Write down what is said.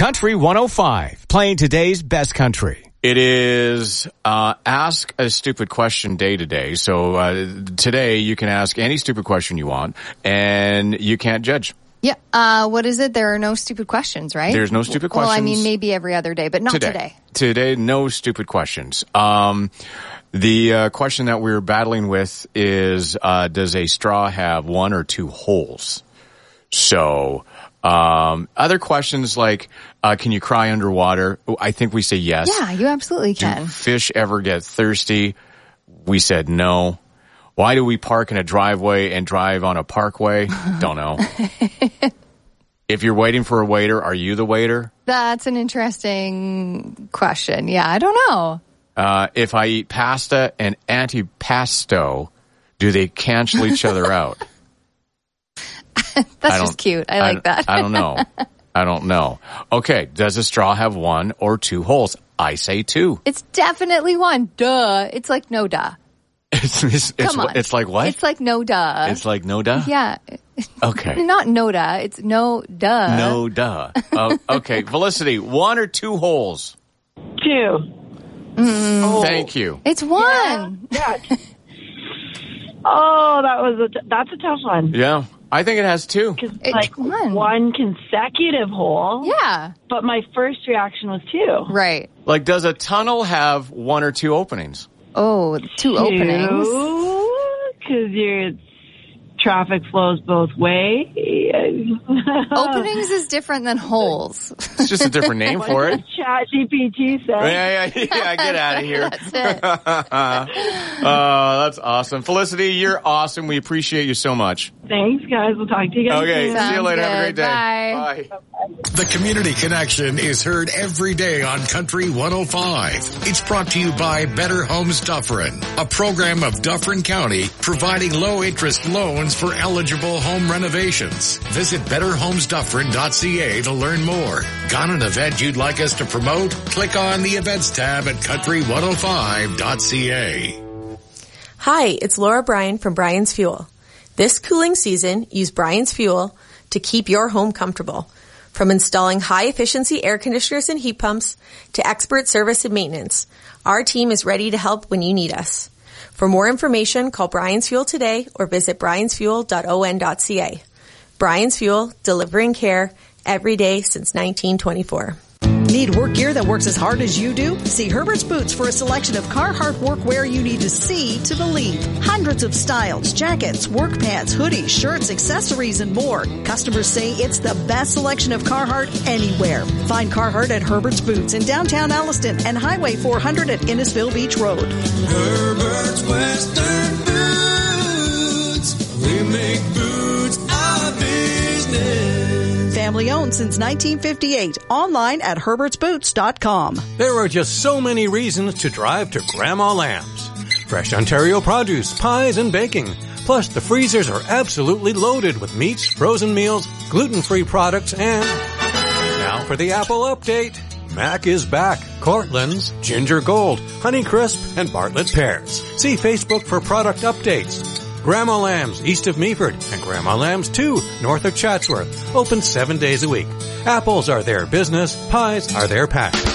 Country 105, playing today's best country. It is Ask a Stupid Question Day today. So today you can ask any stupid question you want, and you can't judge. Yeah. What is it? There are no stupid questions, right? There's no stupid questions. Well, I mean, maybe every other day, but not today. Today, no stupid questions. The question that we're battling with is, does a straw have one or two holes? So, other questions like, can you cry underwater? I think we say yes. Yeah, you absolutely can. Do fish ever get thirsty? We said no. Why do we park in a driveway and drive on a parkway? Don't know. If you're waiting for a waiter, are you the waiter? That's an interesting question. Yeah, I don't know. If I eat pasta and antipasto, do they cancel each other out? That's just cute. I like that. I don't know. I don't know. Okay, does a straw have one or two holes? I say two. It's definitely one. Duh. It's like no duh. Come on. It's like what? It's like no duh. It's like no duh? Yeah. Okay. Not no duh. It's no duh. No duh. Okay. Felicity, one or two holes? Two. Oh. Thank you. It's one. Yeah. Oh, that's a tough one. Yeah. I think it has two. It's like one consecutive hole. Yeah. But my first reaction was two. Right. Like, does a tunnel have one or two openings? Oh, two openings. Because your traffic flows both ways. Openings is different than holes. It's just a different name for it. ChatGPT says. Yeah, get out of here. That's it. That's awesome. Felicity, you're awesome. We appreciate you so much. Thanks, guys. We'll talk to you guys soon. Sounds See you later. Good. Have a great day. Bye. Bye. The Community Connection is heard every day on Country 105. It's brought to you by Better Homes Dufferin, a program of Dufferin County providing low-interest loans for eligible home renovations. Visit betterhomesdufferin.ca to learn more. Got an event you'd like us to promote? Click on the Events tab at country105.ca. Hi, it's Laura Bryan from Bryan's Fuel. This cooling season, use Bryan's Fuel to keep your home comfortable. From installing high-efficiency air conditioners and heat pumps to expert service and maintenance, our team is ready to help when you need us. For more information, call Bryan's Fuel today or visit bryansfuel.on.ca. Bryan's Fuel, delivering care every day since 1924. Need work gear that works as hard as you do? See Herbert's Boots for a selection of Carhartt workwear you need to see to believe. Hundreds of styles, jackets, work pants, hoodies, shirts, accessories, and more. Customers say it's the best selection of Carhartt anywhere. Find Carhartt at Herbert's Boots in downtown Alliston and Highway 400 at Innisfil Beach Road. Herbert's Western Boots. We make boots our business. Family owned since 1958. Online at herbertsboots.com. There are just so many reasons to drive to Grandma Lamb's. Fresh Ontario produce, pies, and baking. Plus, the freezers are absolutely loaded with meats, frozen meals, gluten-free products, and... Now for the Apple update. Mac is back. Cortland's, Ginger Gold, Honeycrisp, and Bartlett Pears. See Facebook for product updates. Grandma Lamb's east of Meaford and Grandma Lamb's 2 north of Chatsworth. Open 7 days a week. Apples are their business. Pies are their passion.